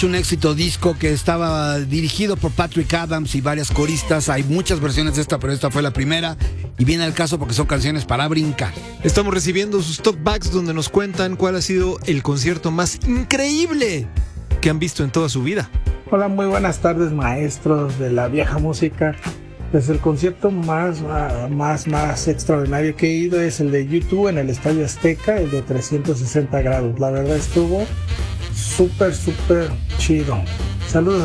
Un éxito disco que estaba dirigido por Patrick Adams y varias coristas. Hay muchas versiones de esta, pero esta fue la primera y viene al caso porque son canciones para brincar. Estamos recibiendo sus talkbacks donde nos cuentan cuál ha sido el concierto más increíble que han visto en toda su vida. Hola, muy buenas tardes, maestros de la vieja música. Pues el concierto más extraordinario que he ido es el de U2 en el Estadio Azteca, el de 360 grados. La verdad estuvo súper chido. Saludos.